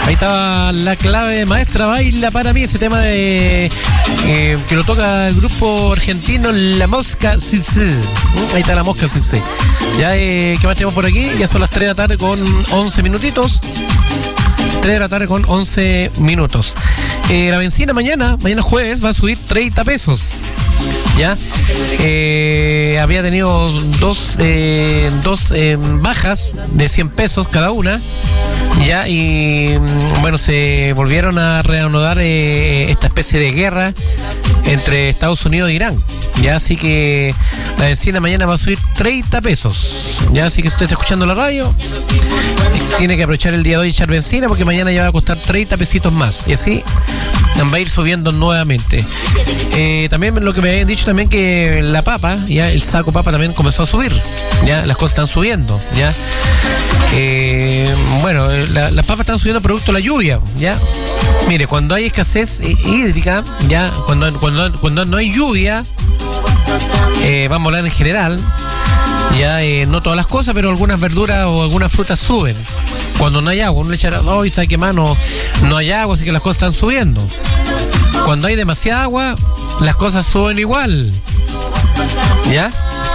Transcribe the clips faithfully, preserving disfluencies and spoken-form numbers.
Ahí estaba la clave maestra, baila para mí, ese tema de eh, que lo toca el grupo argentino La Mosca Sí Sí. Ahí está La Mosca Sí Sí. Ya, eh, ¿qué más tenemos por aquí? Ya son las tres de la tarde con once minutitos. tres de la tarde con once minutos. Eh, la benzina mañana, mañana jueves, va a subir treinta pesos. Ya, eh, había tenido dos, eh, dos eh, bajas de cien pesos cada una. Ya, y bueno, se volvieron a reanudar eh, esta especie de guerra entre Estados Unidos e Irán. Ya, así que la benzina mañana va a subir treinta pesos. Ya, así que si usted está escuchando la radio, tiene que aprovechar el día de hoy y echar benzina, porque mañana ya va a costar treinta pesitos más. Y así va a ir subiendo nuevamente. Eh, también lo que me habían dicho también, que la papa, ya el saco papa también comenzó a subir. Ya, las cosas están subiendo. Ya, eh, bueno, la, las papas están subiendo producto de la lluvia. Ya, mire, cuando hay escasez hídrica, ya, cuando, cuando, cuando no hay lluvia, eh, vamos a hablar en general. Ya, eh, no todas las cosas, pero algunas verduras o algunas frutas suben. Cuando no hay agua, uno le echará, hoy sabe que más no, no hay agua, así que las cosas están subiendo. Cuando hay demasiada agua, las cosas suben igual. ¿Ya?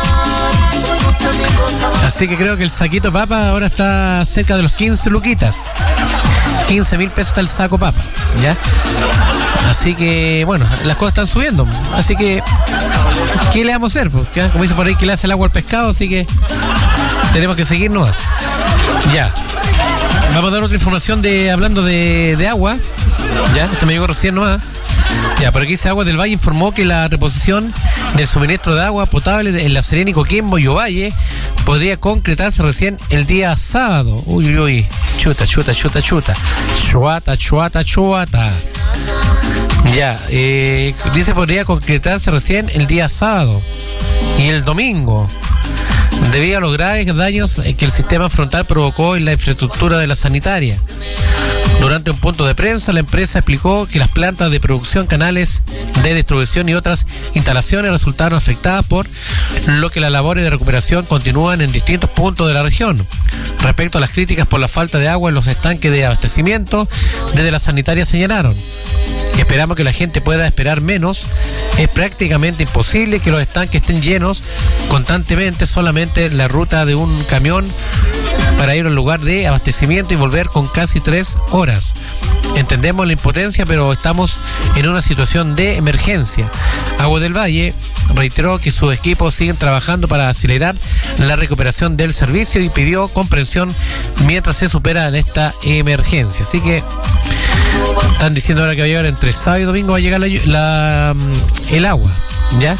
Así que creo que el saquito de papa ahora está cerca de los quince luquitas. quince mil pesos está el saco papa. ¿Ya? Así que, bueno, las cosas están subiendo. Así que, ¿qué le vamos a hacer? Porque, como dice por ahí, que le hace el agua al pescado, así que tenemos que seguirnos. Ya. Vamos a dar otra información de hablando de, de agua. Ya, esto me llegó recién nomás. Ya, por aquí dice Aguas del Valle informó que la reposición del suministro de agua potable en La Serena y Coquimbo y Ovalle podría concretarse recién el día sábado. Uy, uy, uy. Chuta, chuta, chuta, chuta. Chuata, chuata, chuata. Ya, eh, dice podría concretarse recién el día sábado y el domingo, debido a los graves daños que el sistema frontal provocó en la infraestructura de la sanitaria. Durante un punto de prensa, la empresa explicó que las plantas de producción, canales de distribución y otras instalaciones resultaron afectadas, por lo que las labores de recuperación continúan en distintos puntos de la región. Respecto a las críticas por la falta de agua en los estanques de abastecimiento, desde la sanitaria señalaron: esperamos que la gente pueda esperar menos. Es prácticamente imposible que los estanques estén llenos constantemente, solamente la ruta de un camión para ir al lugar de abastecimiento y volver con casi tres horas. Entendemos la impotencia, pero estamos en una situación de emergencia. Aguas del Valle reiteró que sus equipos siguen trabajando para acelerar la recuperación del servicio y pidió comprensión mientras se supera esta emergencia. Así que están diciendo ahora que va a llegar entre sábado y domingo, va a llegar la, la, el agua, ¿ya?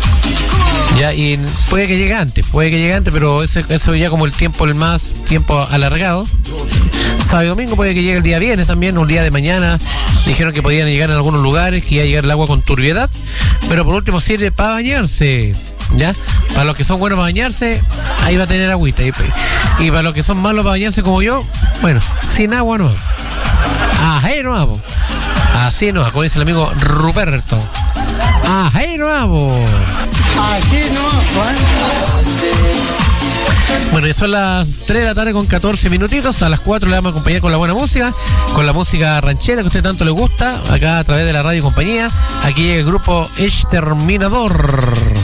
Ya, y puede que llegue antes, puede que llegue antes, pero ese, eso ya como el tiempo, el más tiempo alargado. Sábado y domingo puede que llegue el día viernes también, un día de mañana. Dijeron que podían llegar en algunos lugares, que iba a llegar el agua con turbiedad, pero por último sirve para bañarse, ¿ya? Para los que son buenos para bañarse, ahí va a tener agüita. Y, y para los que son malos para bañarse como yo, bueno, sin agua no. Ajá, no vamos. Así no, como dice el amigo Ruperto. Ajá, no vamos. Así no, Juan. Bueno, y son las tres de la tarde con catorce minutitos. A las cuatro le vamos a acompañar con la buena música, con la música ranchera que a usted tanto le gusta, acá a través de la radio y compañía. Aquí llega el grupo Exterminador.